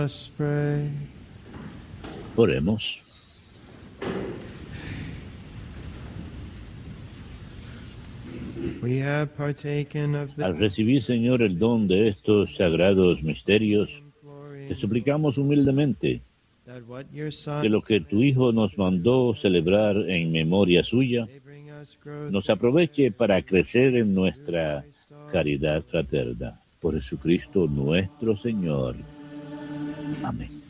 Let's pray. Oremos. We have partaken of the Al recibir, Señor, el don de estos sagrados misterios, te suplicamos humildemente that what your Son que lo que tu Hijo nos mandó celebrar en memoria suya, may bring us growth nos aproveche para crecer en nuestra caridad fraterna. Por Jesucristo nuestro Señor. Amén.